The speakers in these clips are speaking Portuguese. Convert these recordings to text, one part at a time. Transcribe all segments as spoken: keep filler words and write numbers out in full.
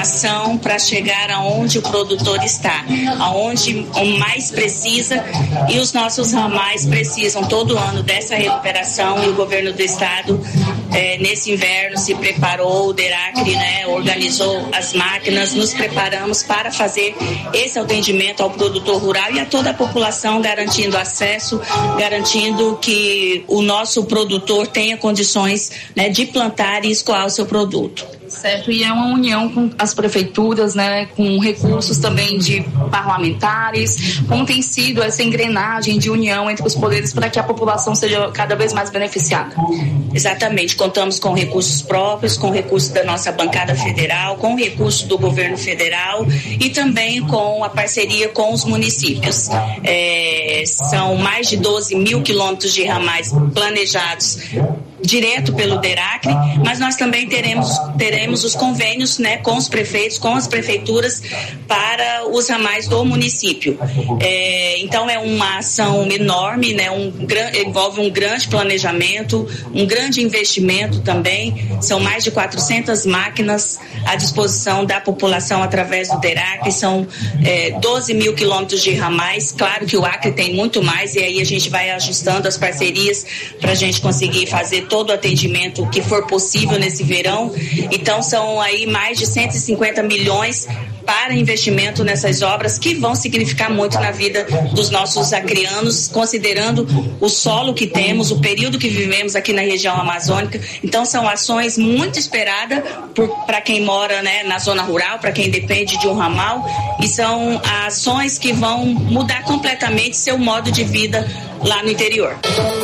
ação para chegar aonde o produtor está, aonde mais precisa, e os nossos ramais precisam todo ano dessa recuperação, e o governo do estado é, nesse inverno se preparou, o DERACRE, né, organizou as máquinas, nos preparamos para fazer esse atendimento ao produtor rural e a toda a população, garantindo acesso, garantindo que o nosso produtor tenha condições, né, de plantar e escoar o seu produto. Certo, e é uma união com as prefeituras, né, com recursos também de parlamentares. Como tem sido essa engrenagem de união entre os poderes para que a população seja cada vez mais beneficiada? Exatamente, contamos com recursos próprios, com recursos da nossa bancada federal, com recursos do governo federal e também com a parceria com os municípios. É, são mais de doze mil quilômetros de ramais planejados direto pelo DERACRE, mas nós também teremos, teremos os convênios, né, com os prefeitos, com as prefeituras para os ramais do município. É, então é uma ação enorme, né, um, envolve um grande planejamento, um grande investimento também. São mais de quatrocentas máquinas à disposição da população através do DERACRE, são é, doze mil quilômetros de ramais. Claro que o Acre tem muito mais, e aí a gente vai ajustando as parcerias para a gente conseguir fazer todo o atendimento que for possível nesse verão. Então são aí mais de cento e cinquenta milhões para investimento nessas obras que vão significar muito na vida dos nossos acreanos, considerando o solo que temos, o período que vivemos aqui na região amazônica. Então são ações muito esperadas para quem mora, né, na zona rural, para quem depende de um ramal, e são ações que vão mudar completamente seu modo de vida lá no interior.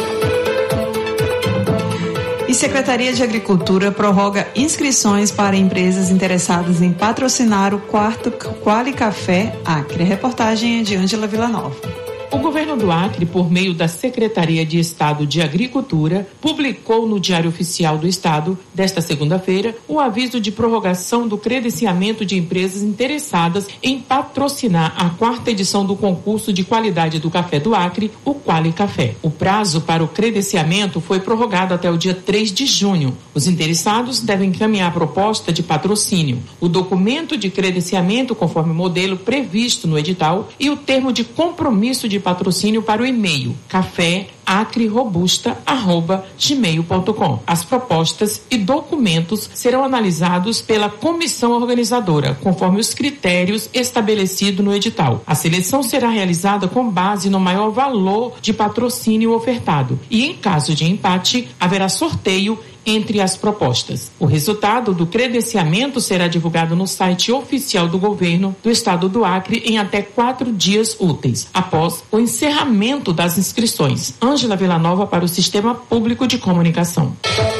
E Secretaria de Agricultura prorroga inscrições para empresas interessadas em patrocinar o quarto Quali Café Acre. A reportagem é de Ângela Villanova. O governo do Acre, por meio da Secretaria de Estado de Agricultura, publicou no Diário Oficial do Estado, desta segunda-feira, o aviso de prorrogação do credenciamento de empresas interessadas em patrocinar a quarta edição do concurso de qualidade do café do Acre, o Quali Café. O prazo para o credenciamento foi prorrogado até o dia três de junho. Os interessados devem encaminhar a proposta de patrocínio, o documento de credenciamento conforme o modelo previsto no edital e o termo de compromisso de patrocínio para o e-mail café acre robusta arroba gmail ponto com. As propostas e documentos serão analisados pela comissão organizadora, conforme os critérios estabelecidos no edital. A seleção será realizada com base no maior valor de patrocínio ofertado e, em caso de empate, haverá sorteio entre as propostas. O resultado do credenciamento será divulgado no site oficial do governo do estado do Acre em até quatro dias úteis, após o encerramento das inscrições. Ângela Villanova para o Sistema Público de Comunicação.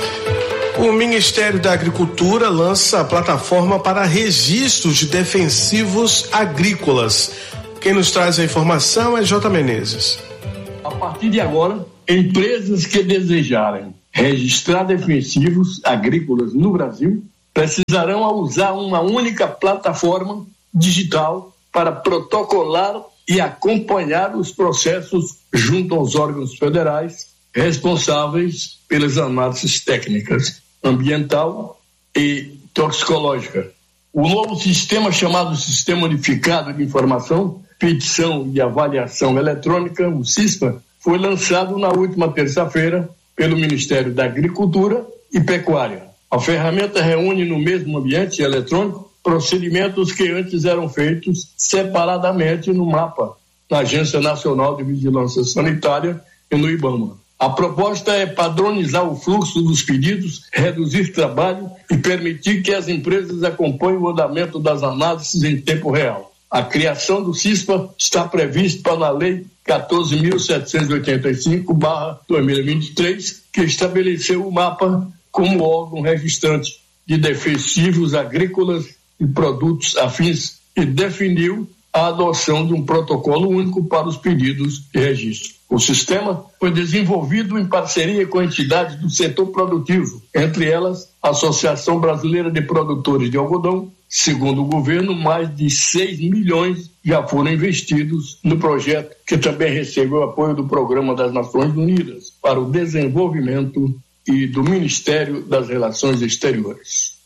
O Ministério da Agricultura lança a plataforma para registros de defensivos agrícolas. Quem nos traz a informação é J. Menezes. A partir de agora, empresas que desejarem registrar defensivos agrícolas no Brasil precisarão usar uma única plataforma digital para protocolar e acompanhar os processos junto aos órgãos federais responsáveis pelas análises técnicas ambiental e toxicológica. O novo sistema, chamado Sistema Unificado de Informação, Petição e Avaliação Eletrônica, o SISPA, foi lançado na última terça-feira pelo Ministério da Agricultura e Pecuária. A ferramenta reúne no mesmo ambiente eletrônico procedimentos que antes eram feitos separadamente no MAPA, na Agência Nacional de Vigilância Sanitária e no IBAMA. A proposta é padronizar o fluxo dos pedidos, reduzir trabalho e permitir que as empresas acompanhem o andamento das análises em tempo real. A criação do SISPA está prevista na Lei quatorze mil setecentos e oitenta e cinco barra dois mil e vinte e três, que estabeleceu o MAPA como órgão registrante de defensivos agrícolas e produtos afins e definiu a adoção de um protocolo único para os pedidos de registro. O sistema foi desenvolvido em parceria com entidades do setor produtivo, entre elas a Associação Brasileira de Produtores de Algodão. Segundo o governo, mais de seis milhões já foram investidos no projeto, que também recebeu apoio do Programa das Nações Unidas para o Desenvolvimento e do Ministério das Relações Exteriores.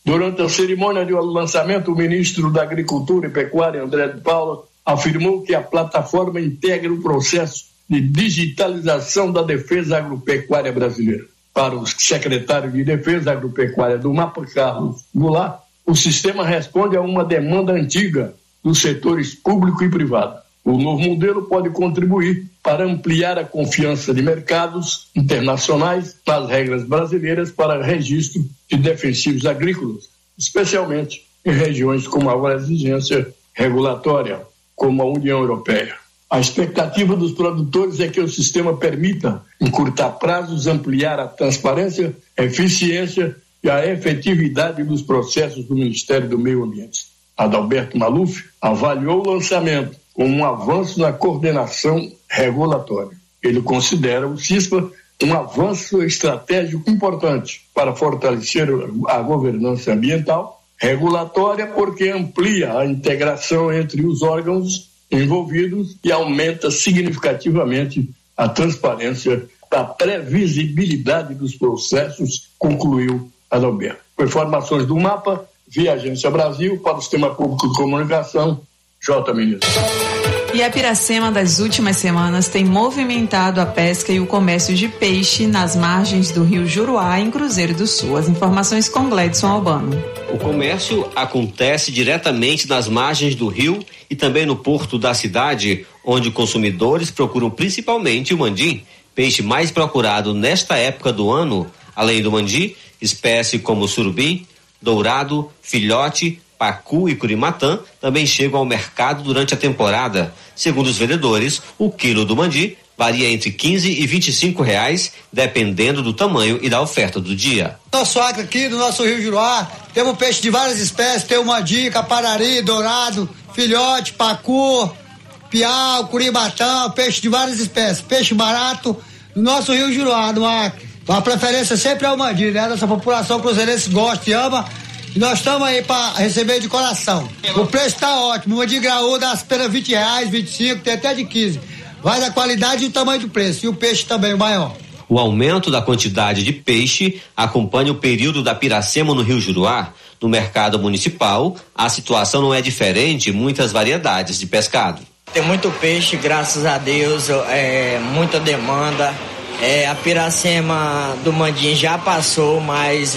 Durante a cerimônia de lançamento, o ministro da Agricultura e Pecuária, André de Paula, afirmou que a plataforma integra o processo de digitalização da defesa agropecuária brasileira. Para o secretário de Defesa Agropecuária do MAPA, Carlos Goulart, o sistema responde a uma demanda antiga dos setores público e privado. O novo modelo pode contribuir para ampliar a confiança de mercados internacionais nas regras brasileiras para registro de defensivos agrícolas, especialmente em regiões com maior exigência regulatória, como a União Europeia. A expectativa dos produtores é que o sistema permita encurtar prazos, ampliar a transparência, a eficiência e a efetividade dos processos do Ministério do Meio Ambiente. Adalberto Maluf avaliou o lançamento como um avanço na coordenação regulatória. Ele considera o CISPA um avanço estratégico importante para fortalecer a governança ambiental, regulatória, porque amplia a integração entre os órgãos envolvidos e aumenta significativamente a transparência da previsibilidade dos processos, concluiu Adalberto. Com informações do MAPA, via Agência Brasil, para o Sistema Público de Comunicação, J. Ministro. E a Piracema das últimas semanas tem movimentado a pesca e o comércio de peixe nas margens do rio Juruá, em Cruzeiro do Sul. As informações com Gledson Albano. O comércio acontece diretamente nas margens do rio e também no porto da cidade, onde consumidores procuram principalmente o mandi, peixe mais procurado nesta época do ano. Além do mandi, espécies como surubim, dourado, filhote, pacu e curimatã também chegam ao mercado durante a temporada. Segundo os vendedores, o quilo do mandi varia entre quinze e vinte e cinco reais, dependendo do tamanho e da oferta do dia. Nosso Acre aqui, do nosso Rio Juruá, temos peixe de várias espécies, tem o mandi, caparari, dourado, filhote, pacu, piau, curimatã, peixe de várias espécies, peixe barato do nosso Rio Juruá, do Acre. A preferência sempre é o mandi, né? Nossa população cruzeirense gosta e ama. E nós estamos aí para receber de coração. O preço está ótimo. Uma de graúda dá apenas vinte reais, vinte e cinco, tem até de quinze. Vai da qualidade e o tamanho do preço. E o peixe também, o maior. O aumento da quantidade de peixe acompanha o período da Piracema no Rio Juruá. No mercado municipal, a situação não é diferente, muitas variedades de pescado. Tem muito peixe, graças a Deus, é, muita demanda. É, a Piracema do Mandim já passou, mas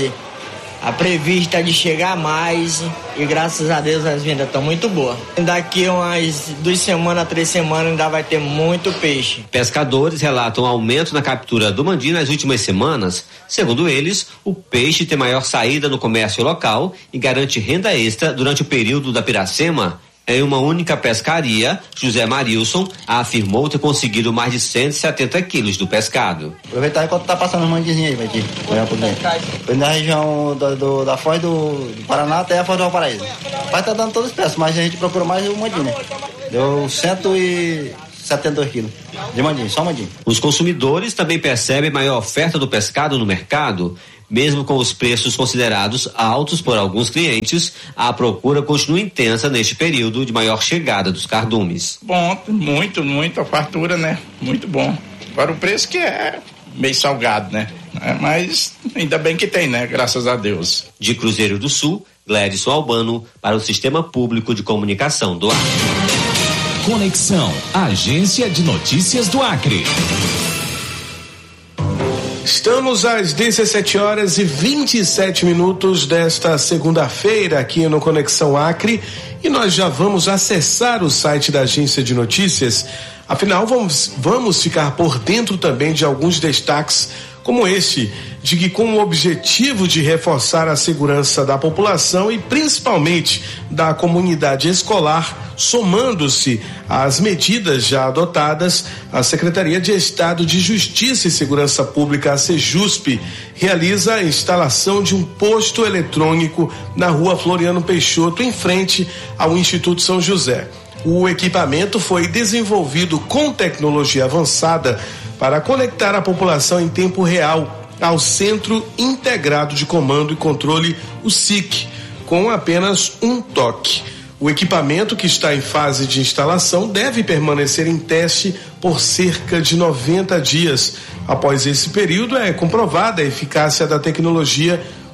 a prevista é de chegar mais e graças a Deus as vendas estão muito boas. Daqui umas duas semanas, três semanas ainda vai ter muito peixe. Pescadores relatam aumento na captura do mandi nas últimas semanas. Segundo eles, o peixe tem maior saída no comércio local e garante renda extra durante o período da Piracema. Em uma única pescaria, José Marilson afirmou ter conseguido mais de cento e setenta quilos do pescado. Aproveitar enquanto tá passando os mandizinhos aí, vai te olhar por dentro. Foi na região do, do, da Foz do, do Paraná até a Foz do Valparaíso. Vai tá dando todas as peças, mas a gente procura mais o mandinho, né? Deu cento e setenta e dois quilos de mandinho, só mandinho. Os consumidores também percebem maior oferta do pescado no mercado. Mesmo com os preços considerados altos por alguns clientes, a procura continua intensa neste período de maior chegada dos cardumes. Bom, muito, muito, a fartura, né? Muito bom. Agora o preço que é meio salgado, né? É, mas ainda bem que tem, né? Graças a Deus. De Cruzeiro do Sul, Gledson Albano, para o Sistema Público de Comunicação do Acre. Conexão, Agência de Notícias do Acre. Estamos às dezessete horas e vinte e sete minutos desta segunda-feira aqui no Conexão Acre e nós já vamos acessar o site da Agência de Notícias. Afinal, vamos, vamos ficar por dentro também de alguns destaques como este, de que com o objetivo de reforçar a segurança da população e principalmente da comunidade escolar, somando-se às medidas já adotadas, a Secretaria de Estado de Justiça e Segurança Pública, a Sejusp, realiza a instalação de um posto eletrônico na rua Floriano Peixoto, em frente ao Instituto São José. O equipamento foi desenvolvido com tecnologia avançada para conectar a população em tempo real ao Centro Integrado de Comando e Controle, o S I C, com apenas um toque. O equipamento, que está em fase de instalação, deve permanecer em teste por cerca de noventa dias. Após esse período, é comprovada a eficácia da tecnologia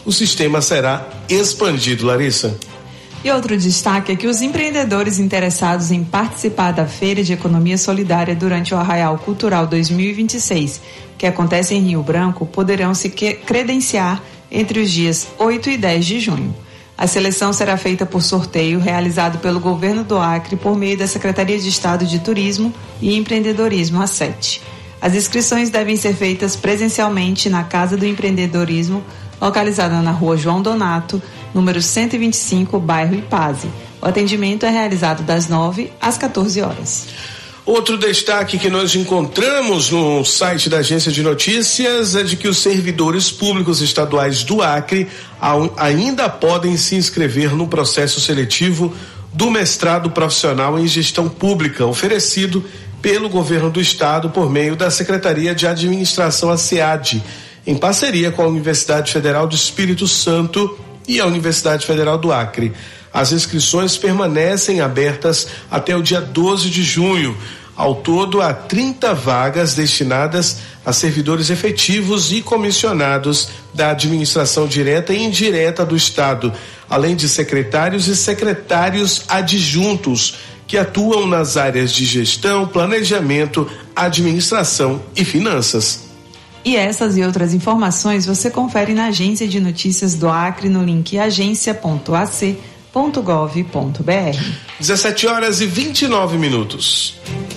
o sistema será expandido. Larissa. E outro destaque é que os empreendedores interessados em participar da Feira de Economia Solidária durante o Arraial Cultural dois mil e vinte e seis, que acontece em Rio Branco, poderão se credenciar entre os dias oito e dez de junho. A seleção será feita por sorteio realizado pelo governo do Acre por meio da Secretaria de Estado de Turismo e Empreendedorismo, a SET. As inscrições devem ser feitas presencialmente na Casa do Empreendedorismo, localizada na Rua João Donato, número cento e vinte e cinco, bairro Ipaze. O atendimento é realizado das nove às quatorze horas. Outro destaque que nós encontramos no site da Agência de Notícias é de que os servidores públicos estaduais do Acre ainda podem se inscrever no processo seletivo do mestrado profissional em gestão pública, oferecido pelo governo do estado por meio da Secretaria de Administração, a SEAD, em parceria com a Universidade Federal do Espírito Santo e a Universidade Federal do Acre. As inscrições permanecem abertas até o dia doze de junho. Ao todo, há trinta vagas destinadas a servidores efetivos e comissionados da administração direta e indireta do estado, além de secretários e secretários adjuntos que atuam nas áreas de gestão, planejamento, administração e finanças. E essas e outras informações você confere na Agência de Notícias do Acre no link agência ponto a c ponto gov ponto b r. dezessete horas e vinte e nove minutos.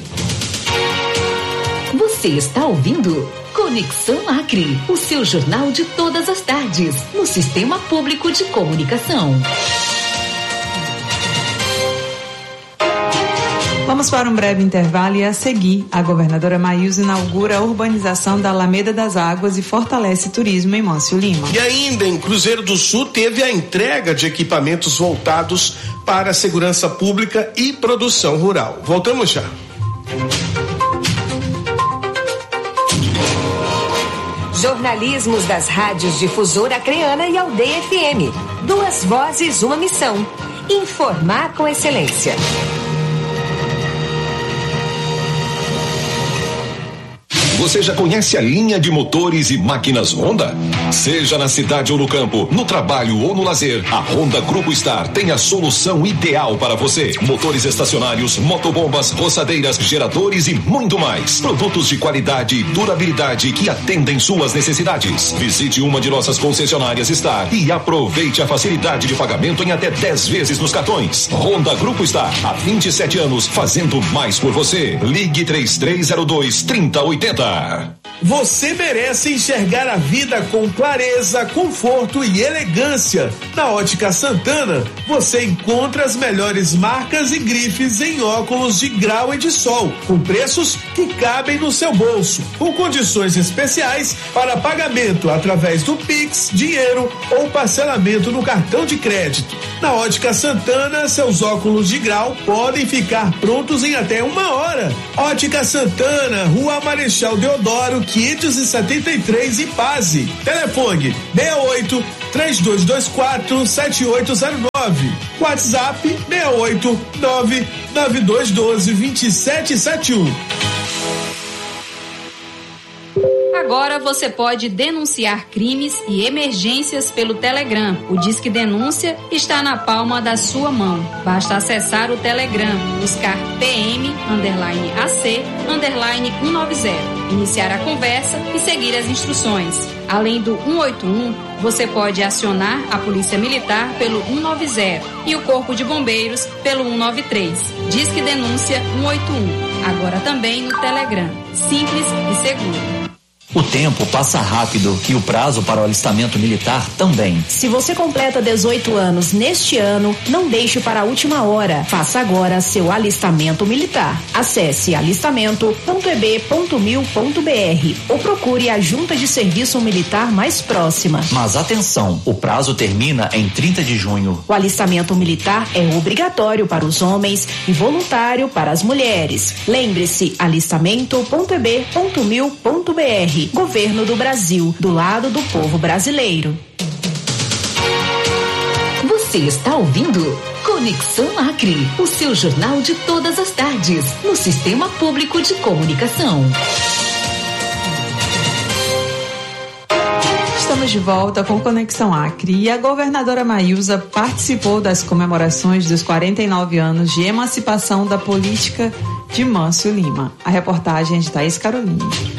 Você está ouvindo Conexão Acre, o seu jornal de todas as tardes, no Sistema Público de Comunicação. Vamos para um breve intervalo e a seguir, a governadora Maílza inaugura a urbanização da Alameda das Águas e fortalece turismo em Mâncio Lima. E ainda em Cruzeiro do Sul teve a entrega de equipamentos voltados para a segurança pública e produção rural. Voltamos já. Jornalismos das rádios Difusora Acreana e Aldeia F M. Duas vozes, uma missão. Informar com excelência. Você já conhece a linha de motores e máquinas Honda? Seja na cidade ou no campo, no trabalho ou no lazer, a Honda Grupo Star tem a solução ideal para você. Motores estacionários, motobombas, roçadeiras, geradores e muito mais. Produtos de qualidade e durabilidade que atendem suas necessidades. Visite uma de nossas concessionárias Star e aproveite a facilidade de pagamento em até dez vezes nos cartões. Honda Grupo Star, há vinte e sete anos, fazendo mais por você. Ligue três três zero dois, três zero oito zero. Você merece enxergar a vida com clareza, conforto e elegância. Na Ótica Santana, você encontra as melhores marcas e grifes em óculos de grau e de sol, com preços que cabem no seu bolso, com condições especiais para pagamento através do Pix, dinheiro ou parcelamento no cartão de crédito. Na Ótica Santana, seus óculos de grau podem ficar prontos em até uma hora. Ótica Santana, Rua Marechal Deodoro, quinhentos e setenta e três, Ipaze. Telefone seis oito, três dois dois quatro, sete oito zero nove. WhatsApp seis oito, nove nove dois um dois, dois sete sete um. Agora você pode denunciar crimes e emergências pelo Telegram. O Disque Denúncia está na palma da sua mão. Basta acessar o Telegram, buscar P M, underline A C, underline cento e noventa, iniciar a conversa e seguir as instruções. Além do cento e oitenta e um, você pode acionar a Polícia Militar pelo cento e noventa e o Corpo de Bombeiros pelo cento e noventa e três. Disque Denúncia cento e oitenta e um. Agora também no Telegram. Simples e seguro. O tempo passa rápido e o prazo para o alistamento militar também. Se você completa dezoito anos neste ano, não deixe para a última hora. Faça agora seu alistamento militar. Acesse alistamento ponto e b ponto mil ponto b r ou procure a Junta de Serviço Militar mais próxima. Mas atenção, o prazo termina em trinta de junho. O alistamento militar é obrigatório para os homens e voluntário para as mulheres. Lembre-se, alistamento ponto e b ponto mil ponto b r. Governo do Brasil, do lado do povo brasileiro. Você está ouvindo Conexão Acre, o seu jornal de todas as tardes, no Sistema Público de Comunicação. Estamos Estamos de volta com Conexão Acre e a governadora Maísa participou das comemorações dos quarenta e nove anos de emancipação da política de Mâncio Lima. A reportagem é de Thaís Carolini.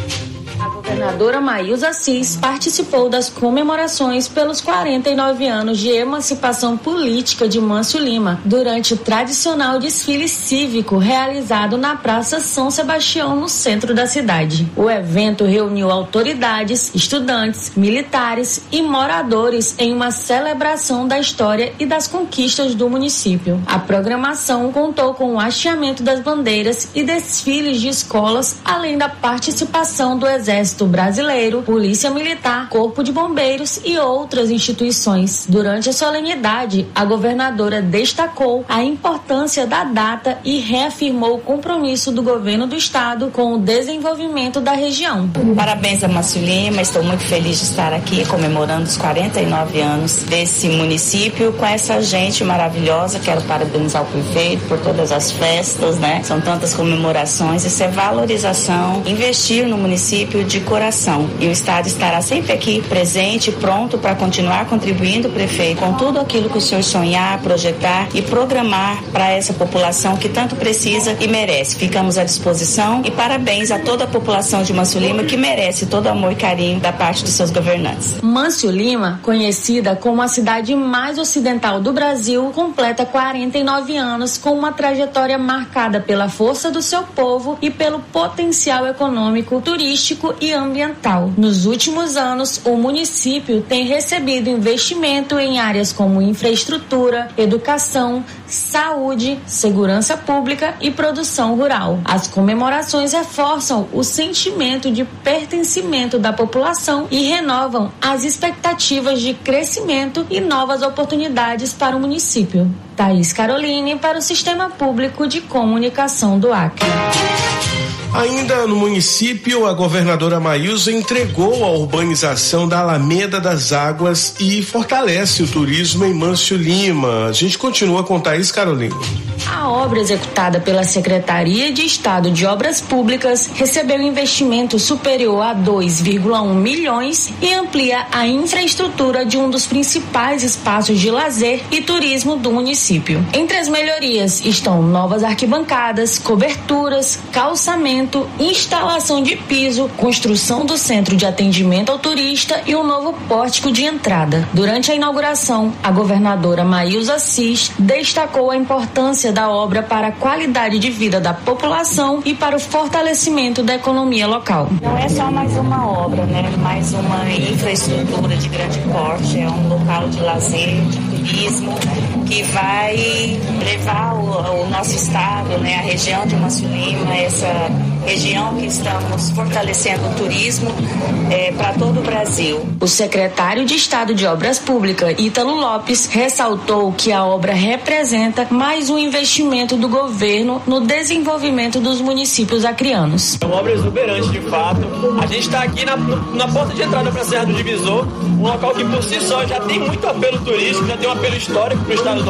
A governadora Maísa Assis participou das comemorações pelos quarenta e nove anos de emancipação política de Mâncio Lima durante o tradicional desfile cívico realizado na Praça São Sebastião, no centro da cidade. O evento reuniu autoridades, estudantes, militares e moradores em uma celebração da história e das conquistas do município. A programação contou com o hasteamento das bandeiras e desfiles de escolas, além da participação do Exército Brasileiro, Polícia Militar, Corpo de Bombeiros e outras instituições. Durante a solenidade, a governadora destacou a importância da data e reafirmou o compromisso do governo do estado com o desenvolvimento da região. Parabéns a Mâncio Lima, estou muito feliz de estar aqui comemorando os quarenta e nove anos desse município com essa gente maravilhosa. Quero parabenizar o prefeito por todas as festas, né? São tantas comemorações, isso é valorização, investir no município de coração. E o Estado estará sempre aqui presente, pronto para continuar contribuindo, prefeito, com tudo aquilo que o senhor sonhar, projetar e programar para essa população que tanto precisa e merece. Ficamos à disposição e parabéns a toda a população de Mâncio Lima que merece todo amor e carinho da parte dos seus governantes. Mâncio Lima, conhecida como a cidade mais ocidental do Brasil, completa quarenta e nove anos com uma trajetória marcada pela força do seu povo e pelo potencial econômico, turístico e ambiental. Nos últimos anos, o município tem recebido investimento em áreas como infraestrutura, educação, saúde, segurança pública e produção rural. As comemorações reforçam o sentimento de pertencimento da população e renovam as expectativas de crescimento e novas oportunidades para o município. Thaís Caroline para o Sistema Público de Comunicação do Acre. Ainda no município, a governadora Maísa entregou a urbanização da Alameda das Águas e fortalece o turismo em Mâncio Lima. A gente continua com Thaís Carolina. A obra executada pela Secretaria de Estado de Obras Públicas recebeu investimento superior a dois vírgula um milhões e amplia a infraestrutura de um dos principais espaços de lazer e turismo do município. Entre as melhorias estão novas arquibancadas, coberturas, calçamento, instalação de piso, construção do centro de atendimento ao turista e um novo pórtico de entrada. Durante a inauguração, a governadora Maísa Assis destacou a importância da obra para a qualidade de vida da população e para o fortalecimento da economia local. Não é só mais uma obra, né? Mais uma infraestrutura de grande porte, é um local de lazer, de turismo, que vai levar o, o nosso estado, né? A região de Mâncio Lima, essa região que estamos fortalecendo o turismo é, para todo o Brasil. O secretário de Estado de Obras Públicas, Ítalo Lopes, ressaltou que a obra representa mais um investimento do governo no desenvolvimento dos municípios acreanos. É uma obra exuberante, de fato. A gente está aqui na, na porta de entrada para a Serra do Divisor, um local que por si só já tem muito apelo turístico, já tem um apelo histórico para o estado do